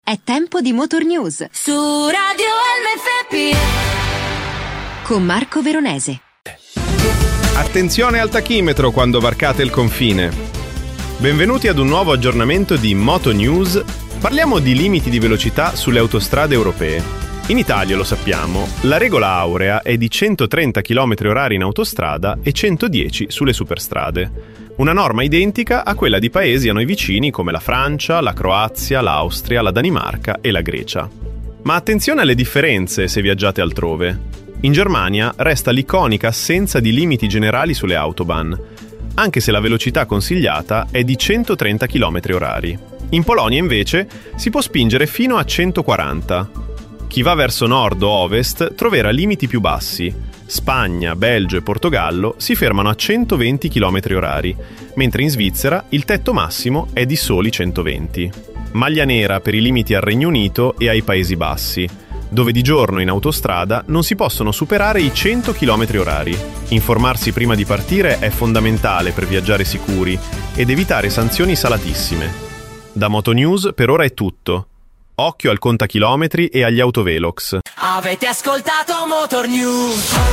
È tempo di Motor News su Radio MFP con Marco Veronese. Attenzione al tachimetro quando varcate il confine. Benvenuti ad un nuovo aggiornamento di Moto News. Parliamo di limiti di velocità sulle autostrade europee. In Italia, lo sappiamo, la regola aurea è di 130 km/h in autostrada e 110 sulle superstrade. Una norma identica a quella di paesi a noi vicini come la Francia, la Croazia, l'Austria, la Danimarca e la Grecia. Ma attenzione alle differenze se viaggiate altrove. In Germania resta l'iconica assenza di limiti generali sulle autobahn, anche se la velocità consigliata è di 130 km/h. In Polonia, invece, si può spingere fino a 140. Chi va verso nord o ovest troverà limiti più bassi. Spagna, Belgio e Portogallo si fermano a 120 km/h, mentre in Svizzera il tetto massimo è di soli 120. Maglia nera per i limiti al Regno Unito e ai Paesi Bassi, dove di giorno in autostrada non si possono superare i 100 km/h. Informarsi prima di partire è fondamentale per viaggiare sicuri ed evitare sanzioni salatissime. Da Moto News per ora è tutto. Occhio al contachilometri e agli autovelox. Avete ascoltato Motor News.